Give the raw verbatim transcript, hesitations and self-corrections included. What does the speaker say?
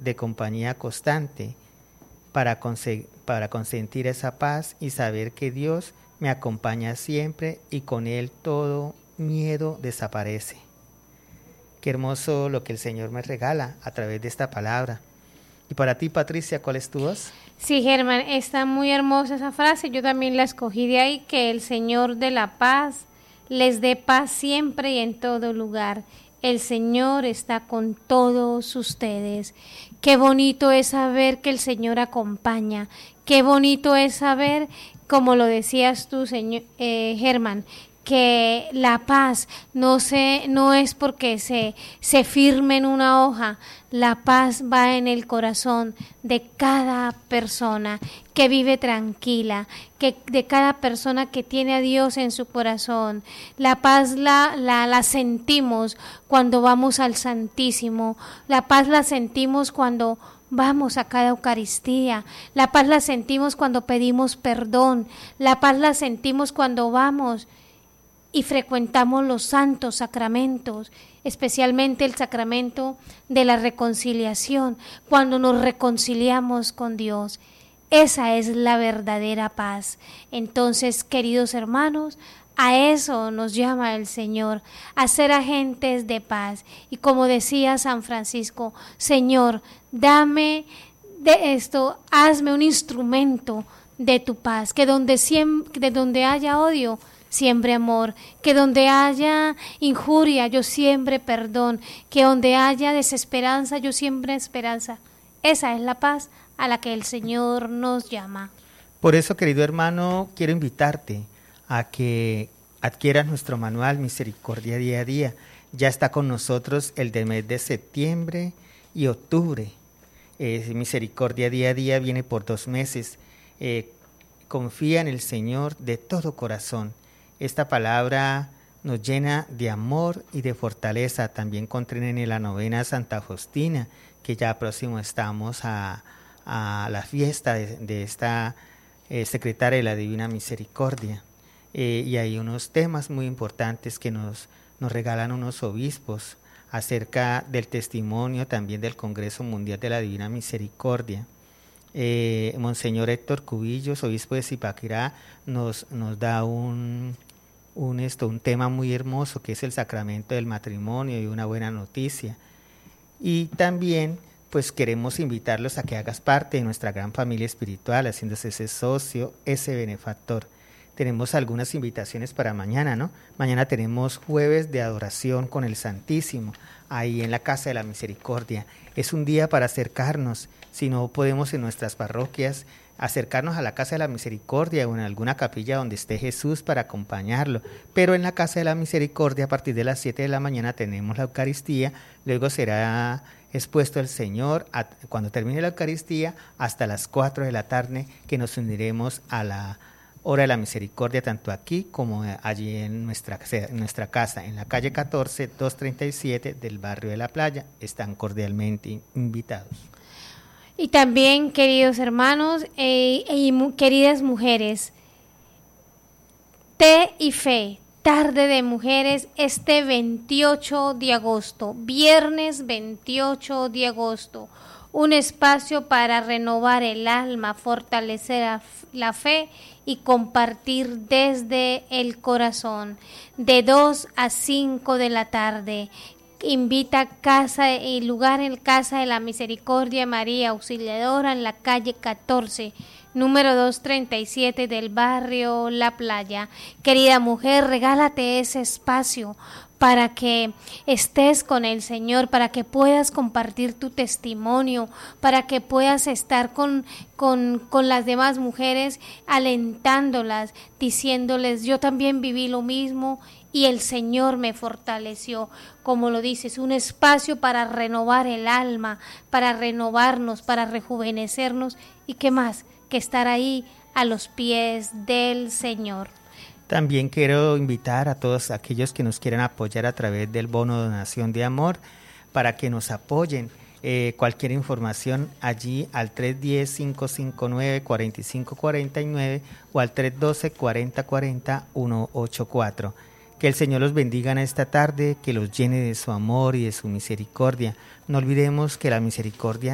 de compañía constante para, conse- para consentir esa paz y saber que Dios me acompaña siempre y con Él todo miedo desaparece. Qué hermoso lo que el Señor me regala a través de esta palabra. Y para ti, Patricia, ¿cuál es tu voz? Sí, Germán, está muy hermosa esa frase, yo también la escogí de ahí, que el Señor de la paz les dé paz siempre y en todo lugar. El Señor está con todos ustedes. Qué bonito es saber que el Señor acompaña, qué bonito es saber, como lo decías tú, señor, eh, Germán, que la paz no se no es porque se se firme en una hoja, la paz va en el corazón de cada persona que vive tranquila, que de cada persona que tiene a Dios en su corazón. La paz la la la sentimos cuando vamos al Santísimo, la paz la sentimos cuando vamos a cada Eucaristía, la paz la sentimos cuando pedimos perdón, la paz la sentimos cuando vamos y frecuentamos los santos sacramentos, especialmente el sacramento de la reconciliación, cuando nos reconciliamos con Dios. Esa es la verdadera paz. Entonces, queridos hermanos, a eso nos llama el Señor, a ser agentes de paz. Y como decía San Francisco, Señor, dame de esto, hazme un instrumento de tu paz, que donde, siem- de donde haya odio, siembre amor, que donde haya injuria, yo siembre perdón, que donde haya desesperanza, yo siembre esperanza. Esa es la paz a la que el Señor nos llama. Por eso, querido hermano, quiero invitarte a que adquieras nuestro manual Misericordia Día a Día. Ya está con nosotros el de mes de septiembre y octubre. Eh, Misericordia Día a Día viene por dos meses. Eh, confía en el Señor de todo corazón. Esta palabra nos llena de amor y de fortaleza. También contiene la novena Santa Faustina, que ya próximo estamos a, a la fiesta de, de esta eh, secretaria de la Divina Misericordia. Eh, y hay unos temas muy importantes que nos, nos regalan unos obispos acerca del testimonio también del Congreso Mundial de la Divina Misericordia. Eh, Monseñor Héctor Cubillos, obispo de Zipaquirá, nos, nos da un, un, esto, un tema muy hermoso que es el sacramento del matrimonio y una buena noticia. Y también pues queremos invitarlos a que hagas parte de nuestra gran familia espiritual, haciéndose ese socio, ese benefactor. Tenemos algunas invitaciones para mañana, ¿no? Mañana tenemos jueves de adoración con el Santísimo, ahí en la Casa de la Misericordia. Es un día para acercarnos, si no podemos en nuestras parroquias, acercarnos a la Casa de la Misericordia o en alguna capilla donde esté Jesús para acompañarlo. Pero en la Casa de la Misericordia, a partir de las siete de la mañana tenemos la Eucaristía, luego será expuesto el Señor a, cuando termine la Eucaristía hasta las cuatro de la tarde, que nos uniremos a la Hora de la Misericordia, tanto aquí como allí en nuestra, en nuestra casa, en la calle catorce, doscientos treinta y siete del barrio de La Playa. Están cordialmente invitados. Y también, queridos hermanos eh, y mu- queridas mujeres, Té y Fe, tarde de mujeres, este veintiocho de agosto, viernes veintiocho de agosto, un espacio para renovar el alma, fortalecer la fe y compartir desde el corazón, de dos a cinco de la tarde. Invita casa y lugar en Casa de la Misericordia María Auxiliadora en la calle catorce, número doscientos treinta y siete del barrio La Playa. Querida mujer, regálate ese espacio para que estés con el Señor, para que puedas compartir tu testimonio, para que puedas estar con, con, con las demás mujeres, alentándolas, diciéndoles, yo también viví lo mismo y el Señor me fortaleció. Como lo dices, un espacio para renovar el alma, para renovarnos, para rejuvenecernos y qué más que estar ahí a los pies del Señor. También quiero invitar a todos aquellos que nos quieran apoyar a través del bono de donación de amor para que nos apoyen. Eh, cualquier información allí al tres uno cero, cinco cinco nueve, cuatro cinco cuatro nueve o al tres uno dos, cuatro cero cuatro cero, uno ocho cuatro. Que el Señor los bendiga en esta tarde, que los llene de su amor y de su misericordia. No olvidemos que la misericordia